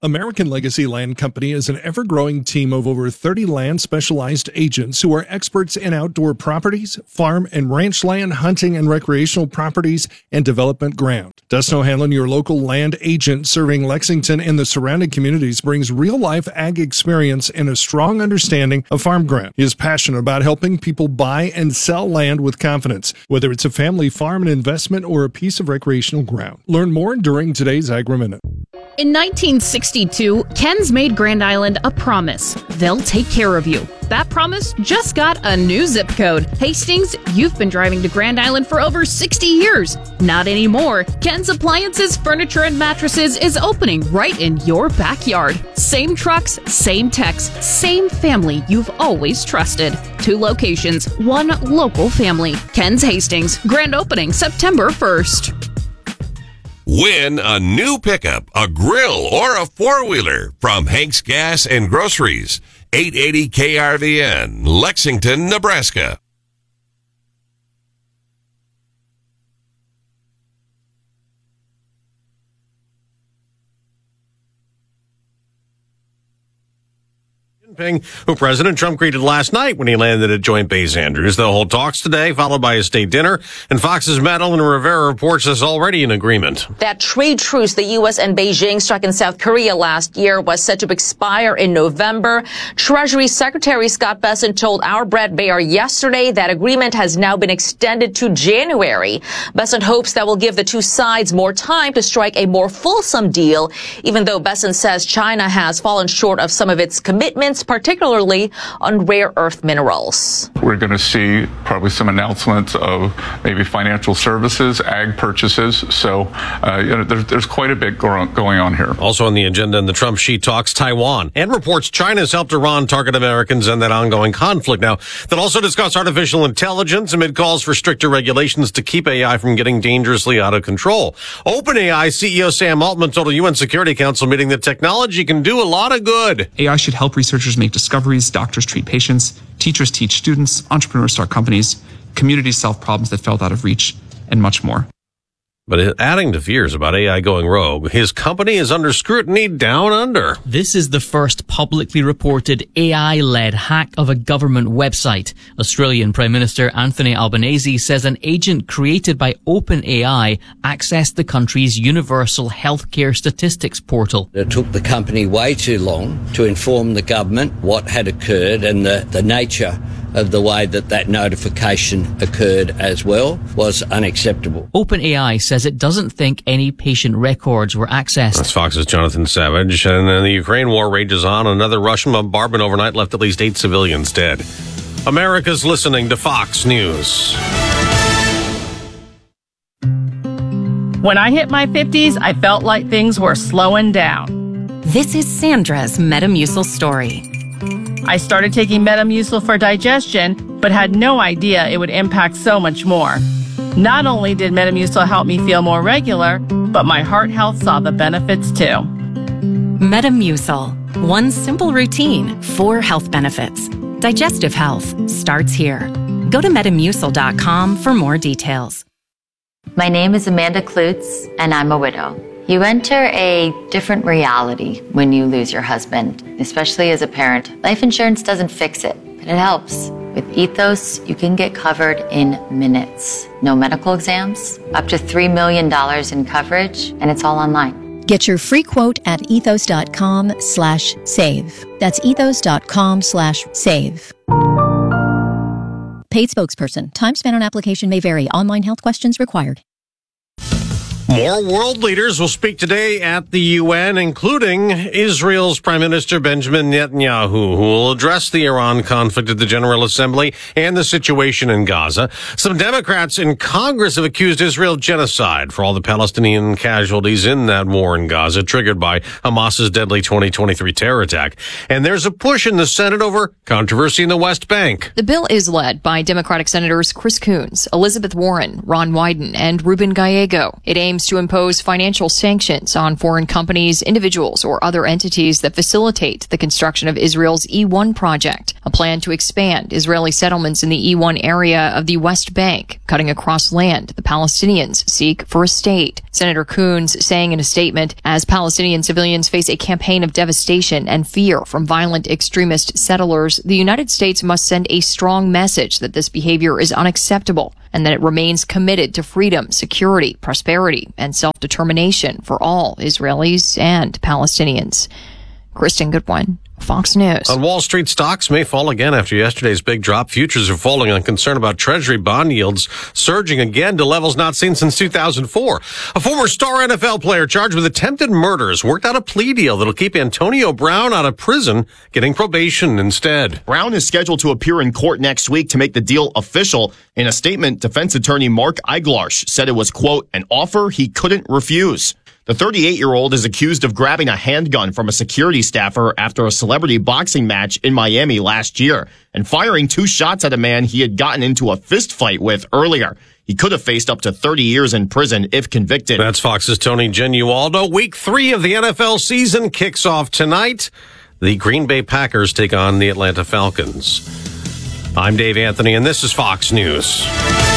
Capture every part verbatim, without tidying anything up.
American Legacy Land Company is an ever-growing team of over thirty land-specialized agents who are experts in outdoor properties, farm and ranch land, hunting and recreational properties, and development ground. Dustin O'Hanlon, your local land agent serving Lexington and the surrounding communities, brings real-life ag experience and a strong understanding of farm ground. He is passionate about helping people buy and sell land with confidence, whether it's a family farm, an investment, or a piece of recreational ground. Learn more during today's Agri-Minute. In nineteen sixty-two, Ken's made Grand Island a promise. They'll take care of you. That promise just got a new zip code. Hastings, you've been driving to Grand Island for over sixty years. Not anymore. Ken's Appliances, Furniture, and Mattresses is opening right in your backyard. Same trucks, same techs, same family you've always trusted. Two locations, one local family. Ken's Hastings. Grand opening September first. Win a new pickup, a grill, or a four-wheeler from Hank's Gas and Groceries. eight eighty K R V N, Lexington, Nebraska. Who President Trump greeted last night when he landed at Joint Base Andrews. They'll hold talks today, followed by a state dinner. And Fox's Madeline Rivera reports there's already an agreement. That trade truce the U S and Beijing struck in South Korea last year was set to expire in November. Treasury Secretary Scott Bessent told our Brett Baer yesterday that agreement has now been extended to January. Bessent hopes that will give the two sides more time to strike a more fulsome deal, even though Bessent says China has fallen short of some of its commitments, particularly on rare earth minerals. We're going to see probably some announcements of maybe financial services, ag purchases. So uh, you know, there's, there's quite a bit going on here. Also on the agenda in the Trump-Xi talks, Taiwan, and reports China's helped Iran target Americans in that ongoing conflict. Now, they'll also discuss artificial intelligence amid calls for stricter regulations to keep A I from getting dangerously out of control. OpenAI C E O Sam Altman told a U N Security Council meeting that technology can do a lot of good. A I should help researchers make discoveries, doctors treat patients, teachers teach students, entrepreneurs start companies, communities solve problems that felt out of reach, and much more. But adding to fears about A I going rogue, his company is under scrutiny down under. This is the first publicly reported A I-led hack of a government website. Australian Prime Minister Anthony Albanese says an agent created by OpenAI accessed the country's universal healthcare statistics portal. It took the company way too long to inform the government what had occurred, and the, the nature of the way that that notification occurred as well was unacceptable. OpenAI says it doesn't think any patient records were accessed. That's Fox's Jonathan Savage. And then the Ukraine war rages on. Another Russian bombardment overnight left at least eight civilians dead. America's listening to Fox News. When I hit my fifties, I felt like things were slowing down. This is Sandra's Metamucil story. I started taking Metamucil for digestion, but had no idea it would impact so much more. Not only did Metamucil help me feel more regular, but my heart health saw the benefits too. Metamucil. One simple routine, four health benefits. Digestive health starts here. Go to metamucil dot com for more details. My name is Amanda Klutz, and I'm a widow. You enter a different reality when you lose your husband, especially as a parent. Life insurance doesn't fix it, but it helps. With Ethos, you can get covered in minutes. No medical exams, up to three million dollars in coverage, and it's all online. Get your free quote at ethos dot com slash save. That's ethos dot com slash save. Paid spokesperson. Time spent on application may vary. Online health questions required. More world leaders will speak today at the U N, including Israel's Prime Minister Benjamin Netanyahu, who will address the Iran conflict at the General Assembly and the situation in Gaza. Some Democrats in Congress have accused Israel of genocide for all the Palestinian casualties in that war in Gaza, triggered by Hamas's deadly twenty twenty-three terror attack. And there's a push in the Senate over controversy in the West Bank. The bill is led by Democratic Senators Chris Coons, Elizabeth Warren, Ron Wyden, and Ruben Gallego. It aims aims to impose financial sanctions on foreign companies, individuals, or other entities that facilitate the construction of Israel's E one project, a plan to expand Israeli settlements in the E one area of the West Bank, cutting across land the Palestinians seek for a state. Senator Coons saying in a statement, as Palestinian civilians face a campaign of devastation and fear from violent extremist settlers, the United States must send a strong message that this behavior is unacceptable and that it remains committed to freedom, security, prosperity, and self-determination for all Israelis and Palestinians. Kristen Goodwin, Fox News. On Wall Street, stocks may fall again after yesterday's big drop. Futures are falling on concern about Treasury bond yields surging again to levels not seen since two thousand four. A former star N F L player charged with attempted murders worked out a plea deal that'll keep Antonio Brown out of prison, getting probation instead. Brown is scheduled to appear in court next week to make the deal official. In a statement, defense attorney Mark Eiglarsh said it was, quote, an offer he couldn't refuse. The thirty-eight-year-old is accused of grabbing a handgun from a security staffer after a celebrity boxing match in Miami last year and firing two shots at a man he had gotten into a fist fight with earlier. He could have faced up to thirty years in prison if convicted. That's Fox's Tony Genualdo. Week three of the N F L season kicks off tonight. The Green Bay Packers take on the Atlanta Falcons. I'm Dave Anthony, and this is Fox News.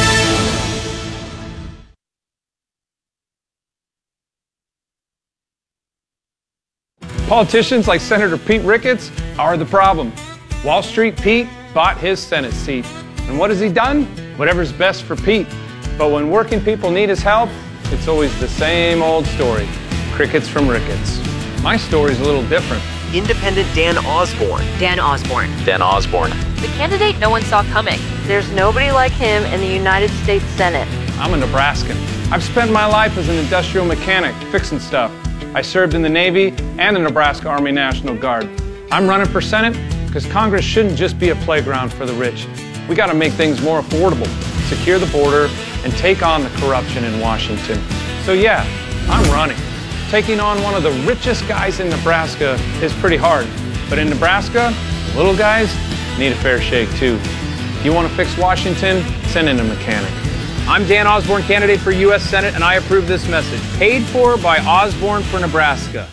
Politicians like Senator Pete Ricketts are the problem. Wall Street Pete bought his Senate seat. And what has he done? Whatever's best for Pete. But when working people need his help, it's always the same old story. Crickets from Ricketts. My story's a little different. Independent Dan Osborne. Dan Osborne. Dan Osborne. The candidate no one saw coming. There's nobody like him in the United States Senate. I'm a Nebraskan. I've spent my life as an industrial mechanic, fixing stuff. I served in the Navy and the Nebraska Army National Guard. I'm running for Senate because Congress shouldn't just be a playground for the rich. We got to make things more affordable, secure the border, and take on the corruption in Washington. So yeah, I'm running. Taking on one of the richest guys in Nebraska is pretty hard. But in Nebraska, the little guys need a fair shake too. You want to fix Washington? Send in a mechanic. I'm Dan Osborne, candidate for U S Senate, and I approve this message. Paid for by Osborne for Nebraska.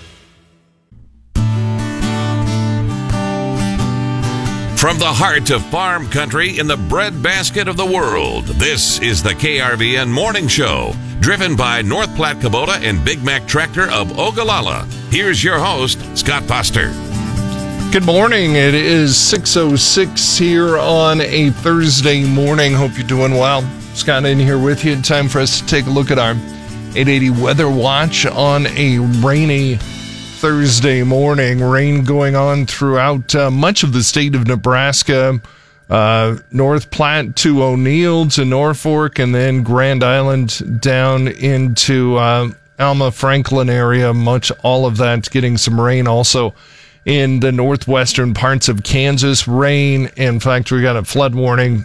From the heart of farm country in the breadbasket of the world, this is the K R V N Morning Show, driven by North Platte Kubota and Big Mac Tractor of Ogallala. Here's your host, Scott Foster. Good morning. It is six oh six here on a Thursday morning. Hope you're doing well. Scott in here with you. Time for us to take a look at our eight eighty Weather Watch on a rainy Thursday morning. Rain going on throughout uh, much of the state of Nebraska, uh, North Platte to O'Neill to Norfolk, and then Grand Island down into uh, Alma Franklin area. Much all of that getting some rain also in the northwestern parts of Kansas. Rain. In fact, we got a flood warning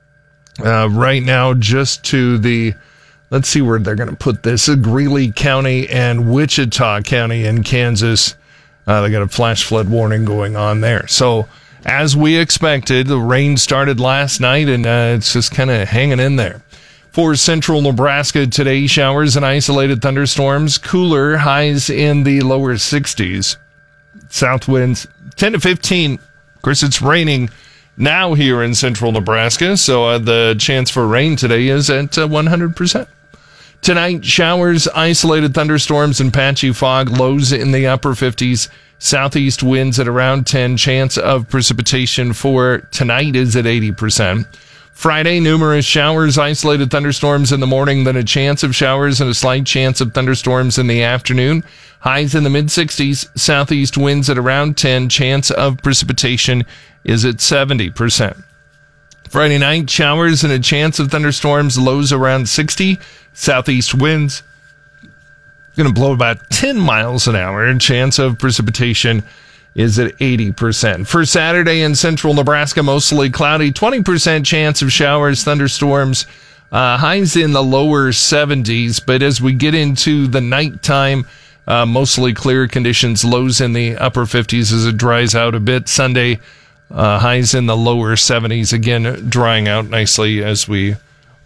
Uh, right now, just to the, let's see where they're going to put this, Greeley County and Wichita County in Kansas. Uh, they got a flash flood warning going on there. So, as we expected, the rain started last night, and uh, it's just kind of hanging in there. For central Nebraska today, showers and isolated thunderstorms, cooler, highs in the lower sixties. South winds ten to fifteen. Of course, it's raining now here in central Nebraska, so uh, the chance for rain today is at uh, one hundred percent. Tonight, showers, isolated thunderstorms, and patchy fog, lows in the upper fifties. Southeast winds at around ten. Chance of precipitation for tonight is at eighty percent. Friday, numerous showers, isolated thunderstorms in the morning, then a chance of showers and a slight chance of thunderstorms in the afternoon. Highs in the mid-sixties. Southeast winds at around ten. Chance of precipitation is at seventy percent. Friday night, showers and a chance of thunderstorms, lows around sixty. Southeast winds going to blow about ten miles an hour. Chance of precipitation is at eighty percent. For Saturday in central Nebraska, mostly cloudy, twenty percent chance of showers, thunderstorms, uh, highs in the lower seventies. But as we get into the nighttime, uh, mostly clear conditions, lows in the upper fifties as it dries out a bit. Sunday, Uh, highs in the lower seventies, again, drying out nicely as we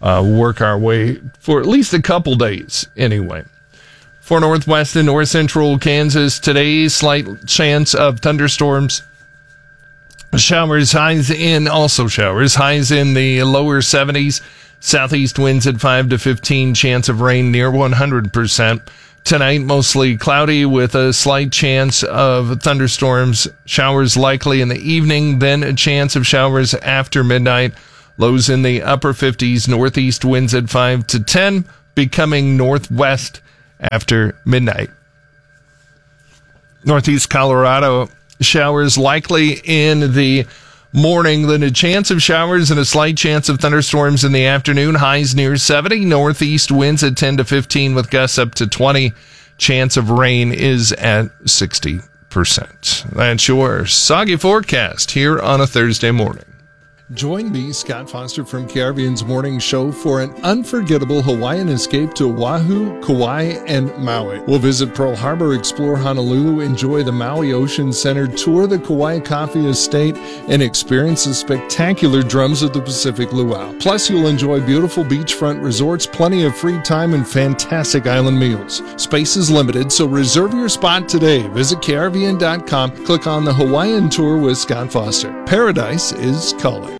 uh, work our way for at least a couple days anyway. For northwest and north central Kansas today, slight chance of thunderstorms. Showers, highs in, also showers, highs in the lower seventies. Southeast winds at five to fifteen, chance of rain near one hundred percent. Tonight, mostly cloudy with a slight chance of thunderstorms. Showers likely in the evening, then a chance of showers after midnight. Lows in the upper fifties, northeast winds at five to ten, becoming northwest after midnight. Northeast Colorado, showers likely in the morning, then a chance of showers and a slight chance of thunderstorms in the afternoon. Highs near seventy. Northeast winds at ten to fifteen with gusts up to twenty. Chance of rain is at sixty percent. That's your soggy forecast here on a Thursday morning. Join me, Scott Foster from K R V N's Morning Show, for an unforgettable Hawaiian escape to Oahu, Kauai, and Maui. We'll visit Pearl Harbor, explore Honolulu, enjoy the Maui Ocean Center, tour the Kauai Coffee Estate, and experience the spectacular Drums of the Pacific Luau. Plus, you'll enjoy beautiful beachfront resorts, plenty of free time, and fantastic island meals. Space is limited, so reserve your spot today. Visit K R V N dot com, click on the Hawaiian Tour with Scott Foster. Paradise is calling.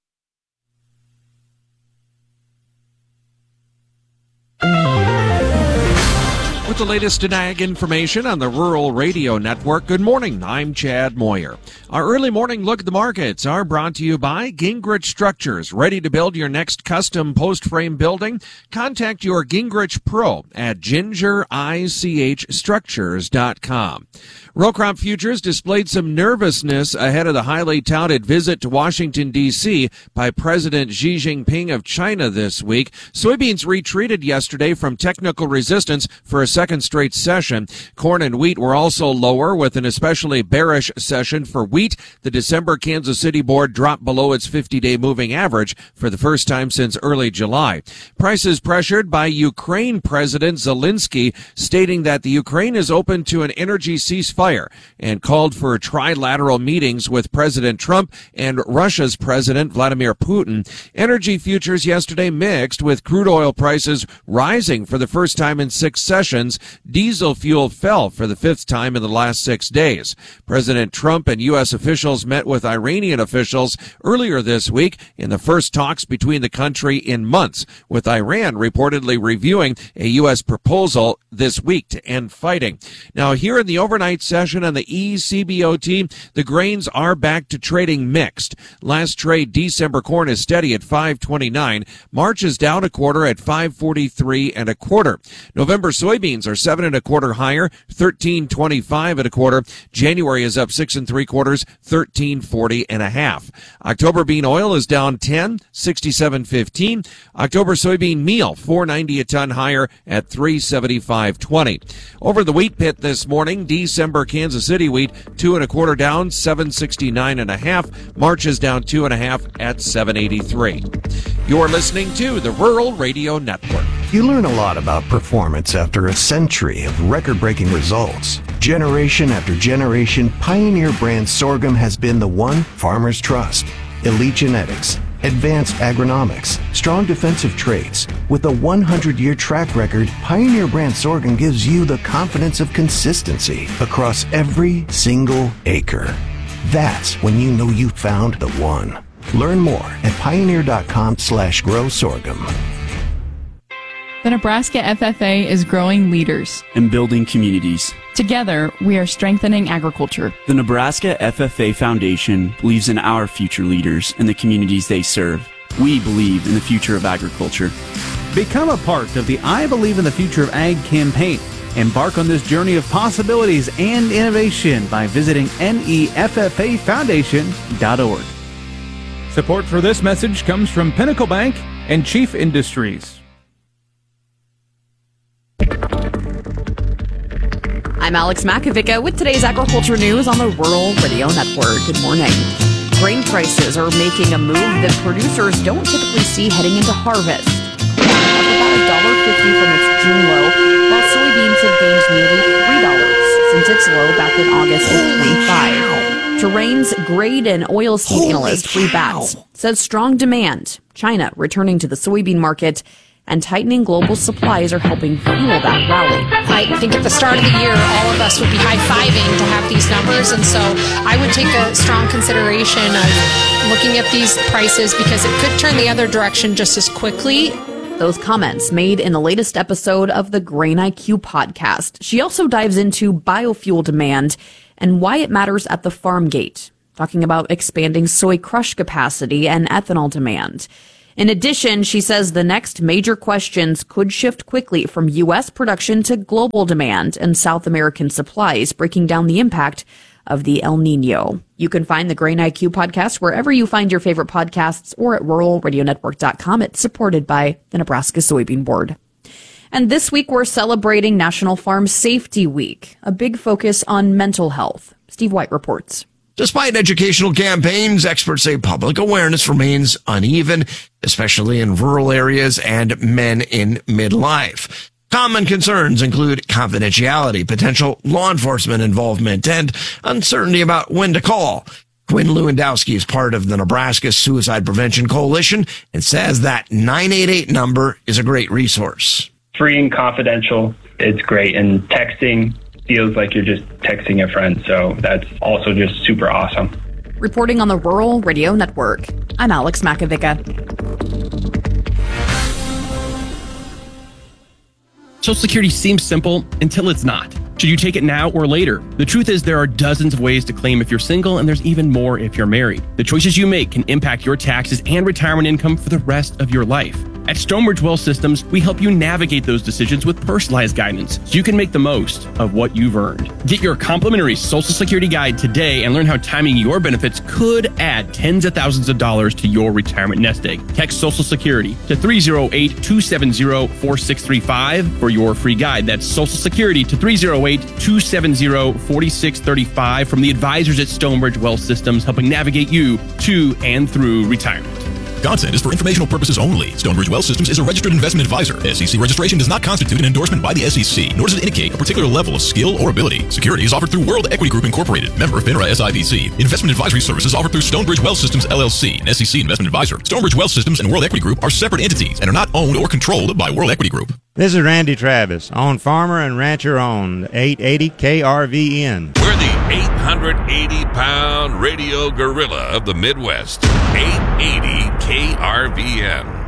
With the latest in ag information on the Rural Radio Network, good morning. I'm Chad Moyer. Our early morning look at the markets are brought to you by Gingrich Structures. Ready to build your next custom post-frame building? Contact your Gingrich Pro at ginger ich structures dot com. Row crop futures displayed some nervousness ahead of the highly touted visit to Washington, D C by President Xi Jinping of China this week. Soybeans retreated yesterday from technical resistance for a second straight session. Corn and wheat were also lower, with an especially bearish session for wheat. The December Kansas City board dropped below its fifty-day moving average for the first time since early July. Prices pressured by Ukraine President Zelensky, stating that the Ukraine is open to an energy ceasefire and called for trilateral meetings with President Trump and Russia's President Vladimir Putin. Energy futures yesterday mixed, with crude oil prices rising for the first time in six sessions. Diesel fuel fell for the fifth time in the last six days. President Trump and U S officials met with Iranian officials earlier this week in the first talks between the country in months, with Iran reportedly reviewing a U S proposal this week to end fighting. Now, here in the overnight session on the E C B O T, the grains are back to trading mixed. Last trade, December corn is steady at five twenty-nine. March is down a quarter at five forty-three and a quarter. November soybeans are seven and a quarter higher, thirteen twenty-five and a quarter. January is up six and three quarters, thirteen forty and a half. October bean oil is down ten, sixty-seven fifteen. October soybean meal, four ninety a ton higher at three seventy-five twenty. Over the wheat pit this morning, December Kansas City wheat, two and a quarter down, seven sixty-nine and a half. March is down two and a half at seven eighty-three. You're listening to the Rural Radio Network. You learn a lot about performance after a century of record-breaking results. Generation after generation, Pioneer brand sorghum has been the one farmers trust. Elite genetics, advanced agronomics, strong defensive traits. With a one hundred year track record, Pioneer brand sorghum gives you the confidence of consistency across every single acre. That's when you know you found the one. Learn more at pioneer.com slash grow sorghum. The Nebraska F F A is growing leaders and building communities. Together, we are strengthening agriculture. The Nebraska F F A Foundation believes in our future leaders and the communities they serve. We believe in the future of agriculture. Become a part of the I Believe in the Future of Ag campaign. Embark on this journey of possibilities and innovation by visiting N E F F A foundation dot org. Support for this message comes from Pinnacle Bank and Chief Industries. I'm Alex Makovica with today's agriculture news on the Rural Radio Network. Good morning. Grain prices are making a move that producers don't typically see heading into harvest. Corn up about one dollar fifty from its June low, while soybeans have gained nearly three dollars since its low back in August of twenty-five. Terrain's grade and oilseed analyst Free Bats says strong demand China returning to the soybean market and tightening global supplies are helping fuel that rally. I think at the start of the year, all of us would be high-fiving to have these numbers, and so I would take a strong consideration of looking at these prices because it could turn the other direction just as quickly. Those comments made in the latest episode of the Grain I Q podcast. She also dives into biofuel demand and why it matters at the farm gate, talking about expanding soy crush capacity and ethanol demand. In addition, she says the next major questions could shift quickly from U S production to global demand and South American supplies, breaking down the impact of the El Nino. You can find the Grain I Q podcast wherever you find your favorite podcasts or at rural radio network dot com. It's supported by the Nebraska Soybean Board. And this week, we're celebrating National Farm Safety Week, a big focus on mental health. Steve White reports. Despite educational campaigns, experts say public awareness remains uneven, especially in rural areas and men in midlife. Common concerns include confidentiality, potential law enforcement involvement, and uncertainty about when to call. Quinn Lewandowski is part of the Nebraska Suicide Prevention Coalition and says that nine eight eight number is a great resource. Free and confidential, it's great, and texting feels like you're just texting a friend, so that's also just super awesome. Reporting on the Rural Radio Network, I'm Alex Makovica. Social Security seems simple until it's not. Should you take it now or later? The truth is there are dozens of ways to claim if you're single, and there's even more if you're married. The choices you make can impact your taxes and retirement income for the rest of your life. At Stonebridge Wealth Systems, we help you navigate those decisions with personalized guidance so you can make the most of what you've earned. Get your complimentary Social Security guide today and learn how timing your benefits could add tens of thousands of dollars to your retirement nest egg. Text Social Security to three oh eight, two seven oh, four six three five for your free guide. That's Social Security to three oh eight, two seven oh, four six three five from the advisors at Stonebridge Wealth Systems, helping navigate you to and through retirement. Content is for informational purposes only. Stonebridge Wealth Systems is a registered investment advisor. S E C registration does not constitute an endorsement by the S E C, nor does it indicate a particular level of skill or ability. Securities offered through World Equity Group Incorporated, member FINRA S I P C. Investment advisory services offered through Stonebridge Wealth Systems L L C, an S E C investment advisor. Stonebridge Wealth Systems and World Equity Group are separate entities and are not owned or controlled by World Equity Group. This is Randy Travis, on farmer and rancher owned, eight eighty K R V N. We're the eight hundred eighty pound radio gorilla of the Midwest. eight eighty K R V N.